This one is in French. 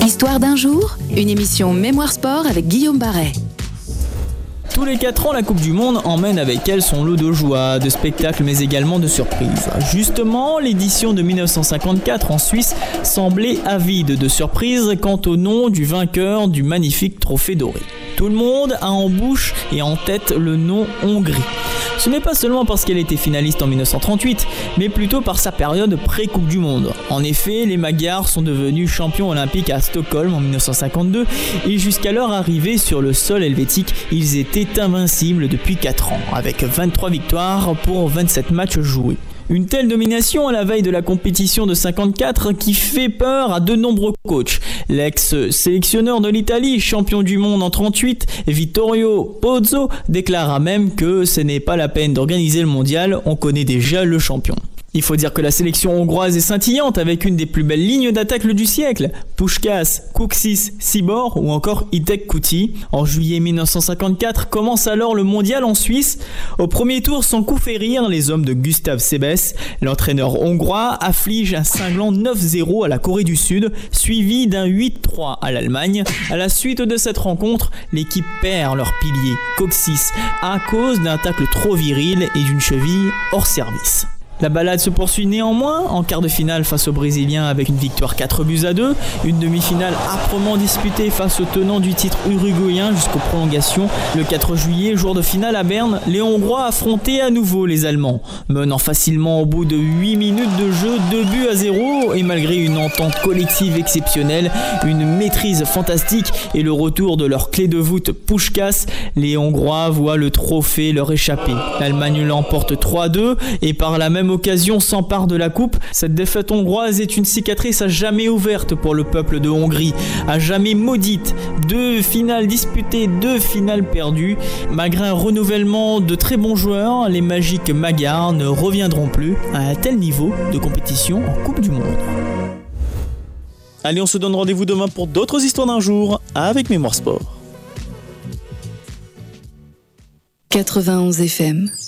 Histoire d'un jour, une émission Mémoire Sport avec Guillaume Barret. Tous les 4 ans, la Coupe du Monde emmène avec elle son lot de joie, de spectacles mais également de surprises. Justement, l'édition de 1954 en Suisse semblait avide de surprises quant au nom du vainqueur du magnifique trophée doré. Tout le monde a en bouche et en tête le nom Hongrie. Ce n'est pas seulement parce qu'elle était finaliste en 1938, mais plutôt par sa période pré-Coupe du Monde. En effet, les Magyars sont devenus champions olympiques à Stockholm en 1952 et jusqu'à leur arrivée sur le sol helvétique, ils étaient invincibles depuis 4 ans, avec 23 victoires pour 27 matchs joués. Une telle domination à la veille de la compétition de 54 qui fait peur à de nombreux coachs. L'ex-sélectionneur de l'Italie, champion du monde en 38, Vittorio Pozzo, déclara même que ce n'est pas la peine d'organiser le mondial, on connaît déjà le champion. Il faut dire que la sélection hongroise est scintillante avec une des plus belles lignes d'attaque du siècle. Puskás, Kuksis, Sibor ou encore Itek Kuti. En juillet 1954 commence alors le mondial en Suisse. Au premier tour, sans coup fait rire, les hommes de Gustav Sebes, l'entraîneur hongrois, afflige un cinglant 9-0 à la Corée du Sud, suivi d'un 8-3 à l'Allemagne. À la suite de cette rencontre, l'équipe perd leur pilier, Kuksis, à cause d'un tacle trop viril et d'une cheville hors service. La balade se poursuit néanmoins en quart de finale face aux Brésiliens avec une victoire 4-2, une demi-finale âprement disputée face au tenant du titre uruguayen jusqu'aux prolongations. Le 4 juillet, jour de finale à Berne, les Hongrois affrontaient à nouveau les Allemands, menant facilement au bout de 8 minutes de jeu 2-0 et malgré une entente collective exceptionnelle, une maîtrise fantastique et le retour de leur clé de voûte Puskás, les Hongrois voient le trophée leur échapper. L'Allemagne l'emporte 3-2 et par la même occasion s'empare de la coupe. Cette défaite hongroise est une cicatrice à jamais ouverte pour le peuple de Hongrie, à jamais maudite. 2 finales disputées, 2 finales perdues. Malgré un renouvellement de très bons joueurs, les magiques Magyars ne reviendront plus à un tel niveau de compétition en Coupe du Monde. Allez, on se donne rendez-vous demain pour d'autres histoires d'un jour avec Mémoire Sport. 91 FM